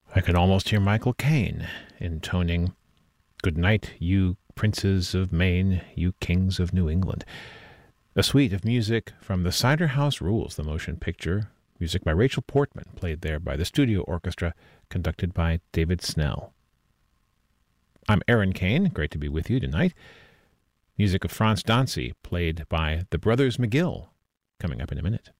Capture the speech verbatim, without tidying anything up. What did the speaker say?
I could almost hear Michael Caine intoning, "Good night, you princes of Maine, you kings of New England." A suite of music from The Cider House Rules, the motion picture, music by Rachel Portman, played there by the studio orchestra, conducted by David Snell. I'm Aaron Kane, great to be with you tonight. Music of Franz Dancy, played by the Brothers McGill, coming up in a minute.